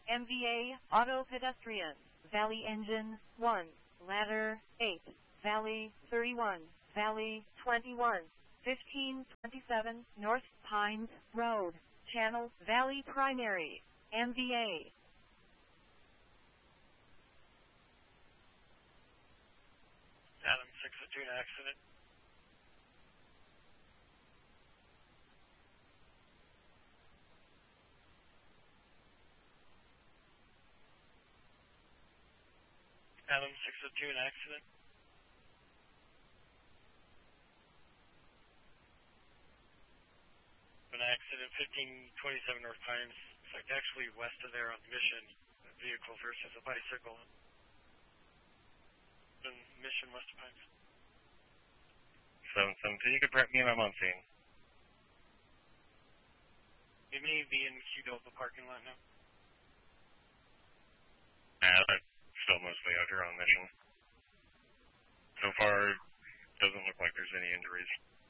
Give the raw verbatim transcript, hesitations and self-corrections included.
M V A, auto pedestrian, Valley engine, one, ladder, eight, Valley, thirty-one, Valley, twenty-one, fifteen twenty-seven, North Pines Road, channel, Valley primary, M V A. Adam six oh two, accident. Adam six oh two, an accident. An accident, fifteen twenty-seven North Pines. It's like actually west of there on Mission. A vehicle versus a bicycle. And Mission, west of Pines. seven seven two, you could prep me and I'm on scene. It may be in Qdoba parking lot now. Yeah, that's still mostly out here on Mission. So far, doesn't look like there's any injuries.